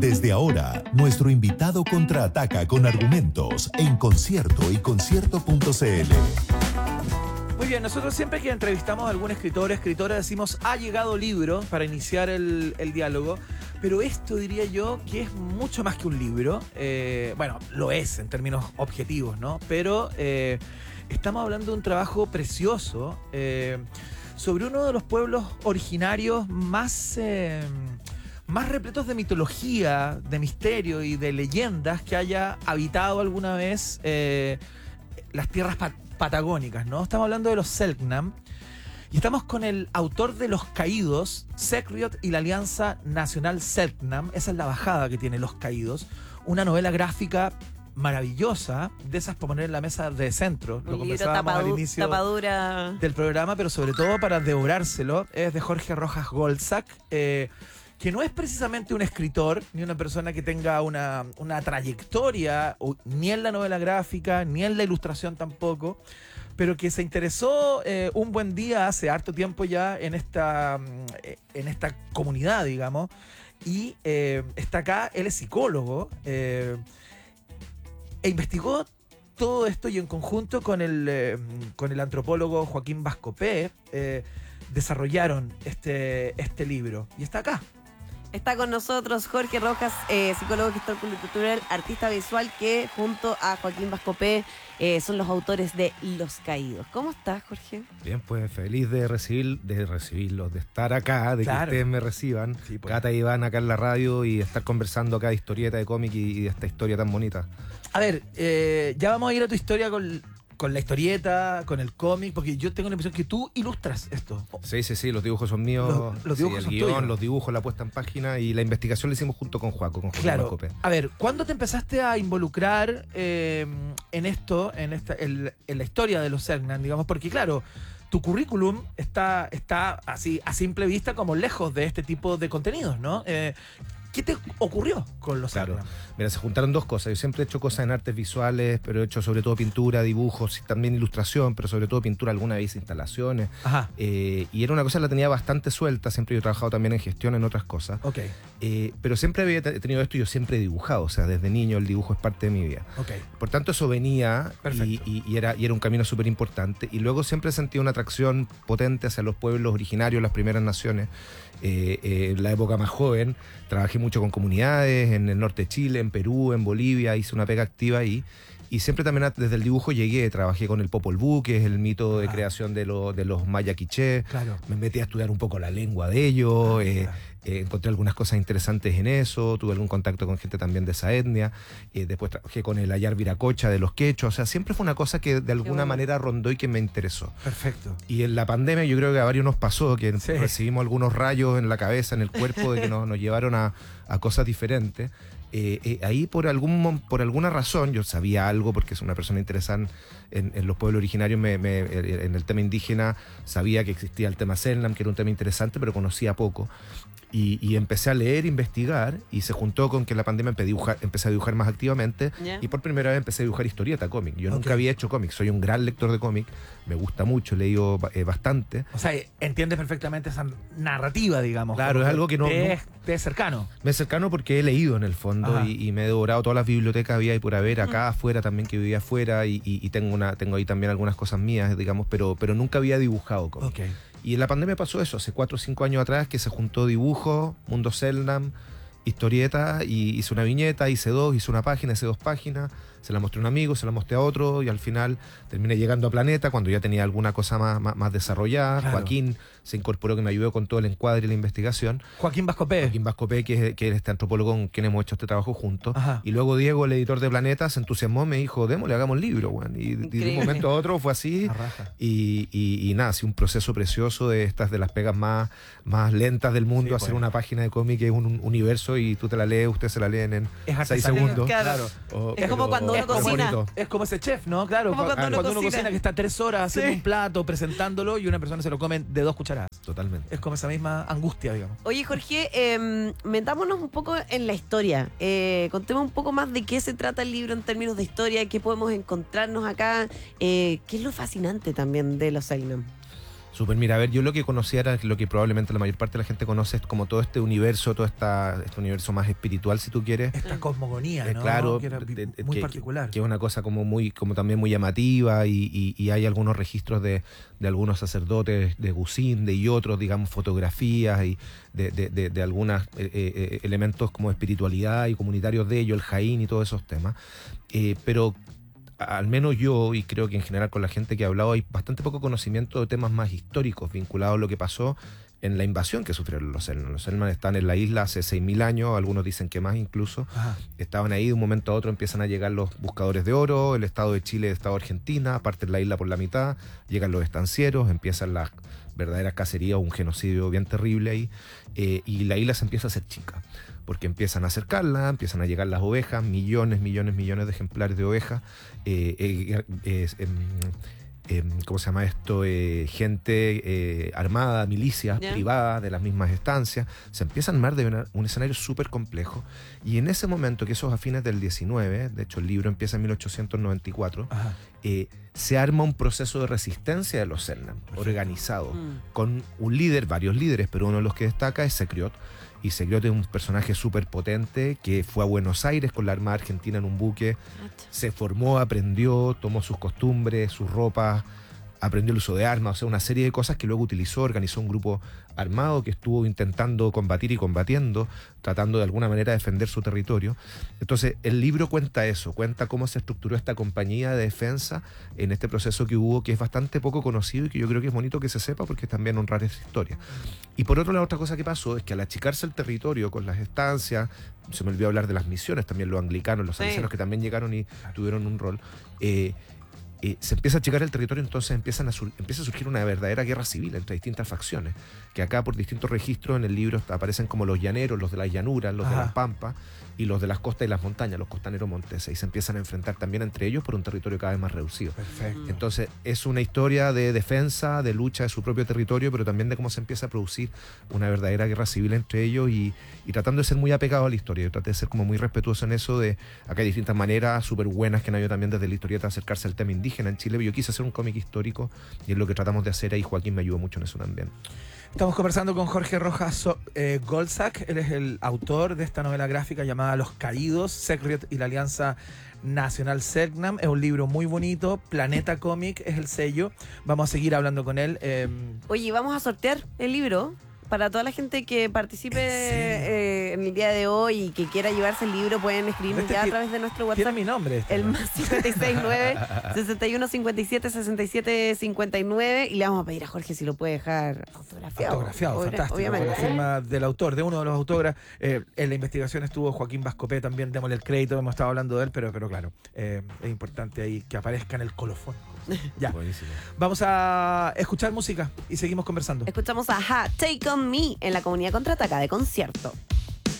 Desde ahora, nuestro invitado contraataca con argumentos en Concierto y Concierto.cl. Muy bien, nosotros siempre que entrevistamos a algún escritor o escritora decimos ha llegado libro para iniciar el diálogo, pero esto diría yo que es mucho más que un libro. Bueno, lo es en términos objetivos, ¿no? Pero estamos hablando de un trabajo precioso sobre uno de los pueblos originarios más repletos de mitología, de misterio y de leyendas que haya habitado alguna vez las tierras patagónicas, ¿no? Estamos hablando de los Selknam y estamos con el autor de Los Caídos, Cecriot y la Alianza Nacional Selknam. Esa es la bajada que tiene Los Caídos, una novela gráfica maravillosa, de esas para poner en la mesa de centro. Lo conversábamos al inicio tapadura del programa, pero sobre todo para devorárselo. Es de Jorge Rojas Golzac, que no es precisamente un escritor, ni una persona que tenga una trayectoria, ni en la novela gráfica, ni en la ilustración tampoco, pero que se interesó un buen día, hace harto tiempo ya, en esta comunidad, digamos, y está acá. Él es psicólogo, e investigó todo esto, y en conjunto con el antropólogo Joaquín Bascopé desarrollaron este libro, y está acá. Está con nosotros Jorge Rojas, psicólogo, gestor cultural, artista visual, que junto a Joaquín Bascopé son los autores de Los Caídos. ¿Cómo estás, Jorge? Bien, pues feliz de recibirlos, de estar acá, de Claro. que ustedes me reciban. Sí, pues. Cata y Iván acá en la radio, y estar conversando acá de historieta, de cómic y de esta historia tan bonita. A ver, ya vamos a ir a tu historia con la historieta, con el cómic, porque yo tengo la impresión que tú ilustras esto. Sí, los dibujos son míos. Los dibujos el son guión, tuyos. Los dibujos, la puesta en página, y la investigación la hicimos junto con Joaquín Claro. Bascopé. A ver, ¿cuándo te empezaste a involucrar en esto, en la historia de los Selknam, digamos? Porque claro, tu currículum está así a simple vista como lejos de este tipo de contenidos, ¿no? ¿Qué te ocurrió con los Claro. Selknam? Mira, se juntaron dos cosas. Yo siempre he hecho cosas en artes visuales, pero he hecho sobre todo pintura, dibujos y también ilustración, pero sobre todo pintura, alguna vez instalaciones. Ajá, Y era una cosa que la tenía bastante suelta. Siempre yo he trabajado también en gestión, en otras cosas. ok, Pero siempre había tenido esto, y yo siempre he dibujado. O sea, desde niño el dibujo es parte de mi vida. ok. Por tanto, eso venía Perfecto. y era un camino súper importante. Y luego siempre sentí una atracción potente hacia los pueblos originarios, las primeras naciones. En la época más joven trabajé mucho con comunidades en el norte de Chile, en Perú, en Bolivia, hice una pega activa ahí. Y siempre también desde el dibujo trabajé con el Popol Vuh, que es el mito de creación de los maya quiché. Claro. Me metí a estudiar un poco la lengua de ellos, encontré algunas cosas interesantes en eso, tuve algún contacto con gente también de esa etnia, después trabajé con el Ayar Viracocha de los quechos. O sea, siempre fue una cosa que de alguna bueno. manera rondó y que me interesó. Perfecto. Y en la pandemia yo creo que a varios nos pasó, que Sí. recibimos algunos rayos en la cabeza, en el cuerpo, de que nos llevaron a cosas diferentes. Ahí por alguna razón, yo sabía algo porque es una persona interesada en los pueblos originarios, en el tema indígena, sabía que existía el tema Selknam, que era un tema interesante, pero conocía poco. Y empecé a leer, investigar, y se juntó con que en la pandemia empecé a dibujar más activamente. Ya. Y por primera vez empecé a dibujar historieta, cómic. Yo Ok. nunca había hecho cómic, soy un gran lector de cómic, me gusta mucho, he leído bastante. O sea, entiendes perfectamente esa narrativa, digamos. Claro, como es algo que no- te es cercano. Me es cercano porque he leído en el fondo, Ajá. y me he devorado todas las bibliotecas había y por haber, acá afuera también, que vivía afuera, y tengo ahí también algunas cosas mías, digamos, pero nunca había dibujado cómic. Ok. Y en la pandemia pasó eso, hace 4 o 5 años atrás, que se juntó dibujo, mundo Selknam, historieta, y hice una viñeta, hice una página, hice 2 páginas, se la mostré a un amigo, se la mostré a otro, y al final terminé llegando a Planeta cuando ya tenía alguna cosa más desarrollada. Claro. Joaquín se incorporó, que me ayudó con todo el encuadre y la investigación. Joaquín Bascopé. Joaquín Bascopé, que es este antropólogo con quien hemos hecho este trabajo juntos. Ajá. Y luego Diego, el editor de Planeta, se entusiasmó, me dijo, démosle, hagamos el libro, weón. Y de un Increíble. momento a otro fue así. La raja. Y nada, sí, un proceso precioso de las pegas más lentas del mundo, Sí, hacer pues. una página de cómic que es un universo, y tú te la lees, ustedes se la leen en Es 6 artesanal. segundos. Claro. O- Es como cuando uno pero cocina. bonito. Es como ese chef, ¿no? Claro, Como cuando uno cocina. que está 3 horas haciendo Sí. un plato, presentándolo, y una persona se lo come de 2 cucharadas. Totalmente. Es como esa misma angustia, digamos. Oye, Jorge, metámonos un poco en la historia. Contemos un poco más de qué se trata el libro en términos de historia, qué podemos encontrarnos acá, qué es lo fascinante también de los Selknam. Súper, mira, a ver, yo lo que conocía era lo que probablemente la mayor parte de la gente conoce, es como todo este universo, este universo más espiritual, si tú quieres. Esta cosmogonía, ¿no? Claro, Que era muy particular. Que es una cosa como también muy llamativa y hay algunos registros de algunos sacerdotes de Gusín, y otros, digamos, fotografías y de algunos elementos como espiritualidad y comunitarios de ello, el Jaín y todos esos temas. Pero al menos yo, y creo que en general con la gente que ha hablado, hay bastante poco conocimiento de temas más históricos vinculados a lo que pasó en la invasión que sufrieron los Selknam. Los Selknam están en la isla hace 6.000 años, algunos dicen que más incluso. Ajá. Estaban ahí, de un momento a otro empiezan a llegar los buscadores de oro, el Estado de Chile, el Estado de Argentina, parten la isla por la mitad, llegan los estancieros, empiezan las verdaderas cacerías, un genocidio bien terrible ahí, y la isla se empieza a hacer chica, porque empiezan a acercarla, empiezan a llegar las ovejas, millones de ejemplares de ovejas, ¿cómo se llama esto? Gente armada, milicias privadas de las mismas estancias, se empieza a armar de un escenario súper complejo, y en ese momento, que eso es a fines del 19, de hecho el libro empieza en 1894, se arma un proceso de resistencia de los Selknam, organizado, con un líder, varios líderes, pero uno de los que destaca es Secreot. Y Secreot es un personaje súper potente que fue a Buenos Aires con la Armada Argentina en un buque, se formó, aprendió, tomó sus costumbres, sus ropas, aprendió el uso de armas, o sea, una serie de cosas que luego utilizó, organizó un grupo armado que estuvo intentando combatir y combatiendo, tratando de alguna manera de defender su territorio. Entonces, el libro cuenta eso, cuenta cómo se estructuró esta compañía de defensa en este proceso que hubo, que es bastante poco conocido y que yo creo que es bonito que se sepa porque es también honrar esa historia. Y por otro lado, otra cosa que pasó es que al achicarse el territorio con las estancias, se me olvidó hablar de las misiones, también los anglicanos, los salesianos que también llegaron y tuvieron un rol, se empieza a achicar el territorio, entonces empieza a surgir una verdadera guerra civil entre distintas facciones, que acá por distintos registros en el libro aparecen como los llaneros, los de las llanuras, los de las pampas y los de las costas y las montañas, los costaneros monteses, y se empiezan a enfrentar también entre ellos por un territorio cada vez más reducido. Perfecto. Entonces es una historia de defensa, de lucha de su propio territorio, pero también de cómo se empieza a producir una verdadera guerra civil entre ellos y tratando de ser muy apegado a la historia. Yo traté de ser como muy respetuoso en eso, de acá hay distintas maneras súper buenas que han habido también desde la historieta de acercarse al tema indígena en Chile, pero yo quise hacer un cómic histórico y es lo que tratamos de hacer ahí. Joaquín me ayudó mucho en eso también. Estamos conversando con Jorge Rojas Goldsack. Él es el autor de esta novela gráfica llamada Los Caídos, Secreot y la Alianza Nacional Selknam. Es un libro muy bonito. Planeta Cómic es el sello. Vamos a seguir hablando con él. Oye, vamos a sortear el libro para toda la gente que participe en el día de hoy y que quiera llevarse el libro. Pueden escribirnos ya a través de nuestro WhatsApp. Tiene mi nombre. El más 569-6157-6759, y le vamos a pedir a Jorge si lo puede dejar autografiado. Autografiado, fantástico. Obviamente. Con la firma del autor, de uno de los autores. En la investigación estuvo Joaquín Vascopé también, démosle el crédito, hemos estado hablando de él, pero claro, es importante ahí que aparezca en el colofón. Ya. Buenísimo. Vamos a escuchar música y seguimos conversando. Escuchamos a Take On Me en la Comunidad Contraataca de Concierto.